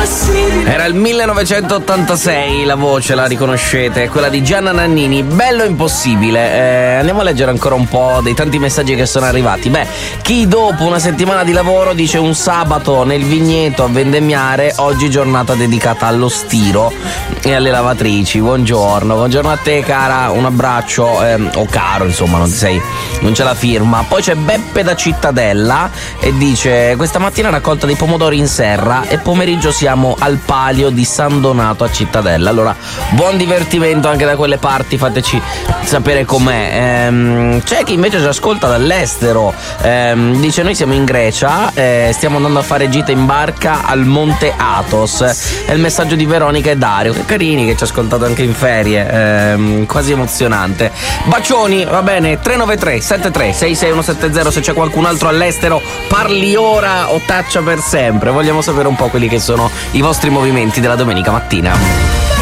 Era il 1986, la voce la riconoscete, è quella di Gianna Nannini, Bello Impossibile. Andiamo a leggere ancora un po' dei tanti messaggi che sono arrivati. Chi dopo una settimana di lavoro dice un sabato nel vigneto a vendemmiare, oggi giornata dedicata allo stiro e alle lavatrici. Buongiorno a te cara, un abbraccio, o caro, insomma, non c'è la firma. Poi c'è Beppe da Cittadella e dice: questa mattina raccolta dei pomodori in serra e pomeriggio siamo al palio di San Donato a Cittadella. Allora, buon divertimento anche da quelle parti, fateci sapere com'è. C'è chi invece ci ascolta dall'estero, dice: noi siamo in Grecia, stiamo andando a fare gita in barca al Monte Athos. È il messaggio di Veronica e Dario, che carini, che ci ha ascoltato anche in ferie, quasi emozionante. Bacioni, va bene. 393 73 66170, se c'è qualcun altro all'estero, parli ora o taccia per sempre. Vogliamo sapere un po' quelli che sono i vostri movimenti della domenica mattina.